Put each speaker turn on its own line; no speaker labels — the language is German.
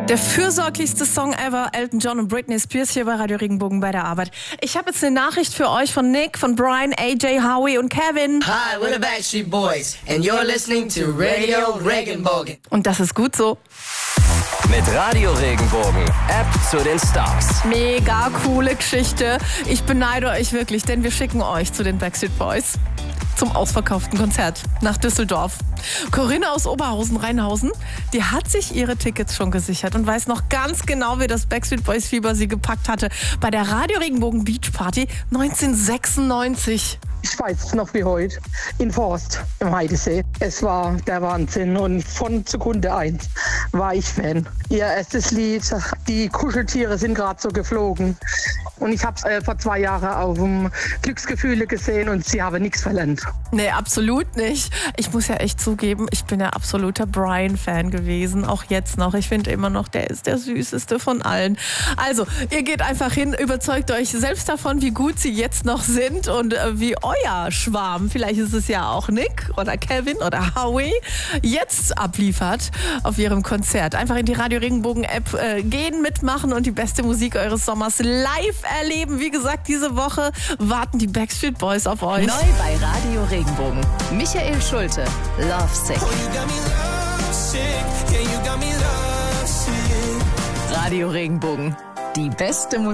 Der fürsorglichste Song ever, Elton John und Britney Spears hier bei Radio Regenbogen bei der Arbeit. Ich habe jetzt eine Nachricht für euch von Nick, von Brian, AJ, Howie und Kevin.
Hi, we're the Backstreet Boys and you're listening to Radio Regenbogen.
Und das ist gut so.
Mit Radio Regenbogen, App zu den Stars.
Mega coole Geschichte. Ich beneide euch wirklich, denn wir schicken euch zu den Backstreet Boys zum ausverkauften Konzert nach Düsseldorf. Corinna aus Oberhausen-Rheinhausen, die hat sich ihre Tickets schon gesichert und weiß noch ganz genau, wie das Backstreet Boys Fieber sie gepackt hatte bei der Radio Regenbogen Beach Party 1996.
Ich weiß es noch wie heute, in Forst im Heidesee. Es war der Wahnsinn und von Sekunde 1 war ich Fan. Ihr erstes Lied, die Kuscheltiere sind gerade so geflogen. Und ich habe es vor 2 Jahren auf dem Glücksgefühle gesehen und sie haben nichts verlernt.
Nee, absolut nicht. Ich muss ja echt zugeben, ich bin ja absoluter Brian-Fan gewesen, auch jetzt noch. Ich finde immer noch, der ist der süßeste von allen. Also, ihr geht einfach hin, überzeugt euch selbst davon, wie gut sie jetzt noch sind und wie euer Schwarm, vielleicht ist es ja auch Nick oder Kevin oder Howie, jetzt abliefert auf ihrem Konzert. Einfach in die Radio Regenbogen App gehen, mitmachen und die beste Musik eures Sommers live erleben. Wie gesagt, diese Woche warten die Backstreet Boys auf euch.
Neu bei Radio Regenbogen. Michael Schulte, Lovesick. Radio Regenbogen. Die beste Musik.